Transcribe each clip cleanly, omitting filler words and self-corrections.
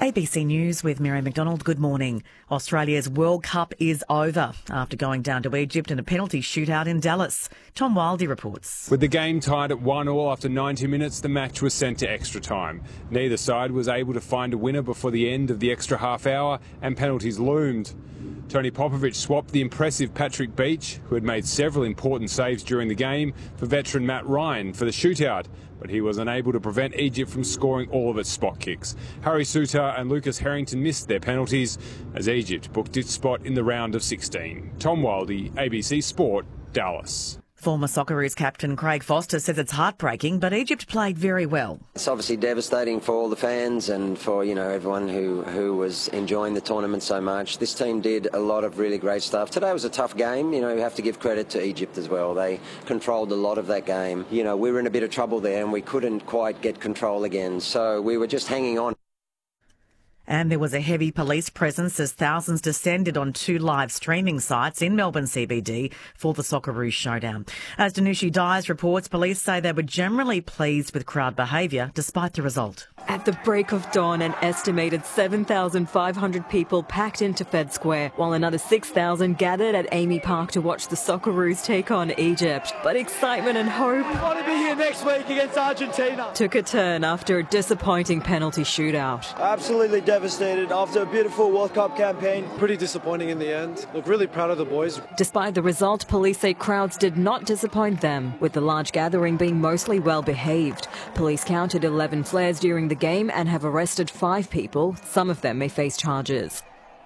ABC News with Mary McDonald. Good morning. Australia's World Cup is over after going down to Egypt in a penalty shootout in Dallas. Tom Wildey reports. With the game tied at 1-1 after 90 minutes, the match was sent to extra time. Neither side was able to find a winner before the end of the extra half hour, and penalties loomed. Tony Popovic swapped the impressive Patrick Beach, who had made several important saves during the game, for veteran Matt Ryan for the shootout, but he was unable to prevent Egypt from scoring all of its spot kicks. Harry Souttar and Lucas Harrington missed their penalties as Egypt booked its spot in the round of 16. Tom Wildey, ABC Sport, Dallas. Former Socceroos captain Craig Foster says it's heartbreaking, but Egypt played very well. It's obviously devastating for all the fans and for, everyone who was enjoying the tournament so much. This team did a lot of really great stuff. Today was a tough game. You have to give credit to Egypt as well. They controlled a lot of that game. We were in a bit of trouble there and we couldn't quite get control again. So we were just hanging on. And there was a heavy police presence as thousands descended on two live streaming sites in Melbourne CBD for the Socceroos showdown. As Danushi Dyers reports, police say they were generally pleased with crowd behaviour despite the result. At the break of dawn, an estimated 7,500 people packed into Fed Square, while another 6,000 gathered at Amy Park to watch the Socceroos take on Egypt. But excitement and hope we want to be here next week against Argentina took a turn after a disappointing penalty shootout. Absolutely devastated after a beautiful World Cup campaign. Pretty disappointing in the end. Look, really proud of the boys. Despite the result, police say crowds did not disappoint them, with the large gathering being mostly well behaved. Police counted 11 flares during the game and have arrested 5 people. Some of them may face charges.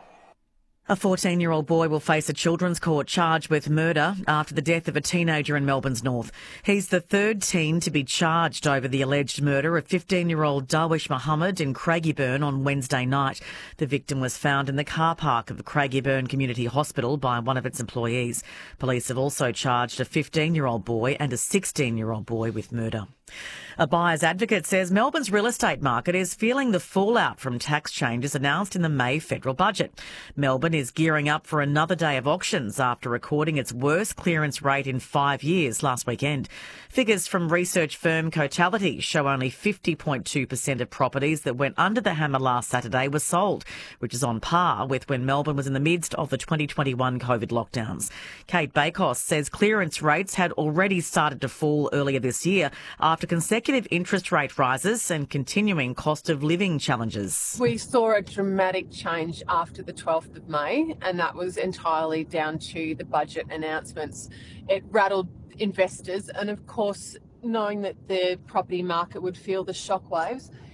A 14-year-old boy will face a children's court charge with murder after the death of a teenager in Melbourne's north. He's the third teen to be charged over the alleged murder of 15-year-old Darwish Muhammad in Craigieburn on Wednesday night. The victim was found in the car park of the Craigieburn Community Hospital by one of its employees. Police have also charged a 15-year-old boy and a 16-year-old boy with murder. A buyer's advocate says Melbourne's real estate market is feeling the fallout from tax changes announced in the May federal budget. Melbourne is gearing up for another day of auctions after recording its worst clearance rate in 5 years last weekend. Figures from research firm Cotality show only 50.2% of properties that went under the hammer last Saturday were sold, which is on par with when Melbourne was in the midst of the 2021 COVID lockdowns. Kate Bakos says clearance rates had already started to fall earlier this year after consecutive interest rate rises and continuing cost of living challenges. We saw a dramatic change after the 12th of May, and that was entirely down to the budget announcements. It rattled investors, and of course, knowing that the property market would feel the shockwaves,